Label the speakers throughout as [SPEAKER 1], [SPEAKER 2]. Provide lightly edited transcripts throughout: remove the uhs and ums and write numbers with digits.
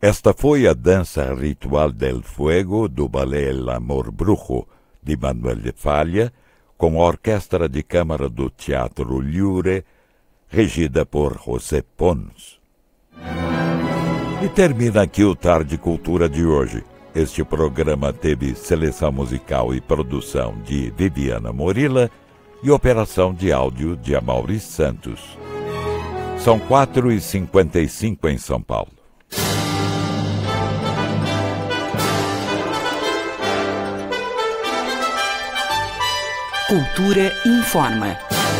[SPEAKER 1] Esta foi a dança ritual del fuego do ballet El Amor Brujo, de Manuel de Falla, com a Orquestra de Câmara do Teatro Lliure, regida por José Pons. E termina aqui o Tarde Cultura de hoje. Este programa teve seleção musical e produção de Viviana Morilla e operação de áudio de Amaury Santos. São 4h55 em São Paulo.
[SPEAKER 2] Cultura informa.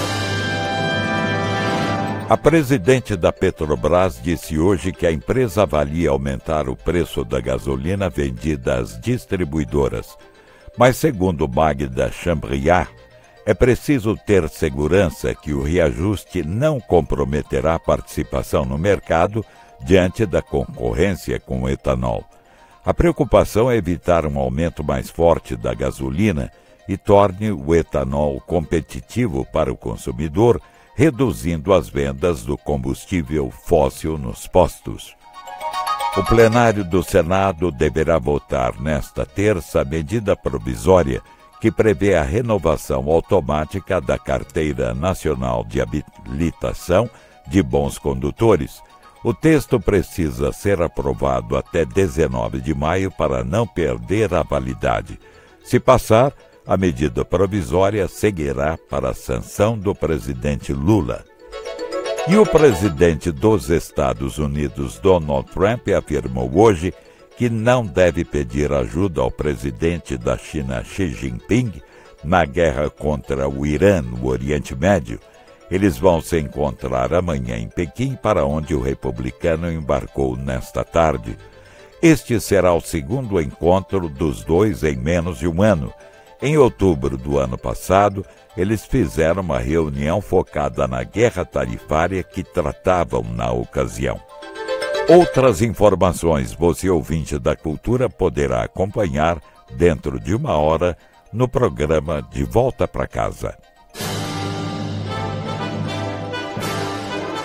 [SPEAKER 1] A presidente da Petrobras disse hoje que a empresa avalia aumentar o preço da gasolina vendida às distribuidoras. Mas, segundo Magda Chambriard, é preciso ter segurança que o reajuste não comprometerá a participação no mercado diante da concorrência com o etanol. A preocupação é evitar um aumento mais forte da gasolina e torne o etanol competitivo para o consumidor, reduzindo as vendas do combustível fóssil nos postos. O plenário do Senado deverá votar nesta terça a medida provisória que prevê a renovação automática da Carteira Nacional de Habilitação de Bons Condutores. O texto precisa ser aprovado até 19 de maio para não perder a validade. Se passar, a medida provisória seguirá para a sanção do presidente Lula. E o presidente dos Estados Unidos, Donald Trump, afirmou hoje que não deve pedir ajuda ao presidente da China, Xi Jinping, na guerra contra o Irã no Oriente Médio. Eles vão se encontrar amanhã em Pequim, para onde o republicano embarcou nesta tarde. Este será o segundo encontro dos dois em menos de um ano. Em outubro do ano passado, eles fizeram uma reunião focada na guerra tarifária que tratavam na ocasião. Outras informações você, ouvinte da Cultura, poderá acompanhar dentro de uma hora no programa De Volta para Casa.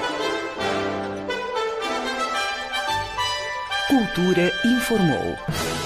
[SPEAKER 2] Cultura informou.